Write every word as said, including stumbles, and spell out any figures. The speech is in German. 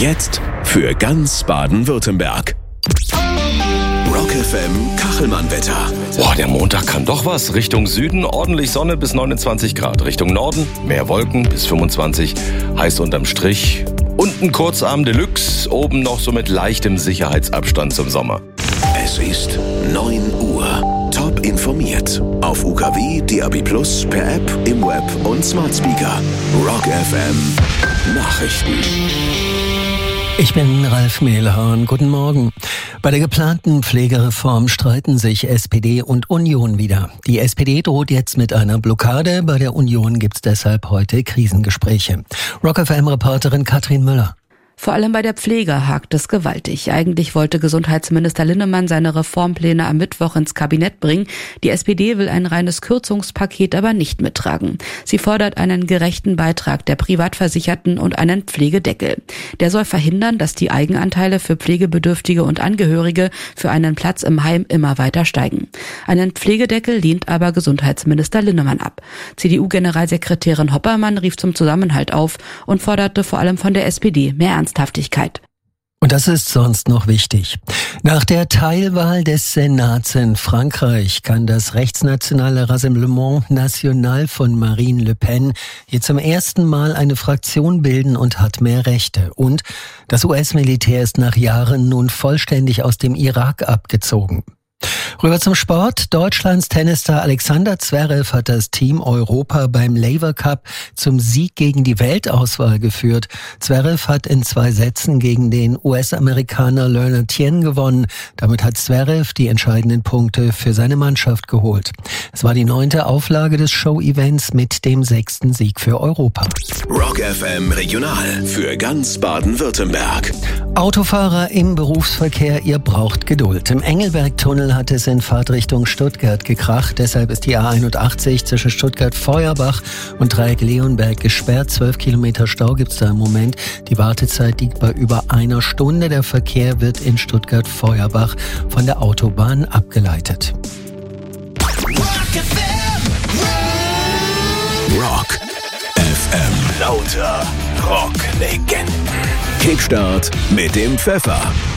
Jetzt für ganz Baden-Württemberg. Rock F M Kachelmann-Wetter. Boah, der Montag kann doch was. Richtung Süden ordentlich Sonne bis neunundzwanzig Grad. Richtung Norden mehr Wolken bis fünfundzwanzig. Heiß unterm Strich. Unten Kurzarm Deluxe. Oben noch so mit leichtem Sicherheitsabstand zum Sommer. Es ist neun Uhr. Top informiert. Auf U K W, D A B Plus, per App, im Web und Smart Speaker. Rock F M Nachrichten. Ich bin Ralf Mehlhorn. Guten Morgen. Bei der geplanten Pflegereform streiten sich S P D und Union wieder. Die S P D droht jetzt mit einer Blockade. Bei der Union gibt's deshalb heute Krisengespräche. Rock F M-Reporterin Katrin Müller. Vor allem bei der Pflege hakt es gewaltig. Eigentlich wollte Gesundheitsminister Linnemann seine Reformpläne am Mittwoch ins Kabinett bringen. Die S P D will ein reines Kürzungspaket aber nicht mittragen. Sie fordert einen gerechten Beitrag der Privatversicherten und einen Pflegedeckel. Der soll verhindern, dass die Eigenanteile für Pflegebedürftige und Angehörige für einen Platz im Heim immer weiter steigen. Einen Pflegedeckel lehnt aber Gesundheitsminister Linnemann ab. C D U-Generalsekretärin Hoppermann rief zum Zusammenhalt auf und forderte vor allem von der S P D mehr Ernsthaftigkeit. Und das ist sonst noch wichtig. Nach der Teilwahl des Senats in Frankreich kann das rechtsnationale Rassemblement National von Marine Le Pen hier zum ersten Mal eine Fraktion bilden und hat mehr Rechte. Und das U S-Militär ist nach Jahren nun vollständig aus dem Irak abgezogen. Rüber zum Sport. Deutschlands Tennisstar Alexander Zverev hat das Team Europa beim Laver Cup zum Sieg gegen die Weltauswahl geführt. Zverev hat in zwei Sätzen gegen den U S-Amerikaner Leonard Tien gewonnen. Damit hat Zverev die entscheidenden Punkte für seine Mannschaft geholt. Es war die neunte Auflage des Show-Events mit dem sechsten Sieg für Europa. Rock F M Regional für ganz Baden-Württemberg. Autofahrer im Berufsverkehr, ihr braucht Geduld. Im Engelberg-Tunnel hat es in Fahrtrichtung Stuttgart gekracht. Deshalb ist die A einundachtzig zwischen Stuttgart-Feuerbach und Dreieck Leonberg gesperrt. Zwölf Kilometer Stau gibt's da im Moment. Die Wartezeit liegt bei über einer Stunde. Der Verkehr wird in Stuttgart-Feuerbach von der Autobahn abgeleitet. Rock F M. Lauter Rocklegenden. Kickstart mit dem Pfeffer.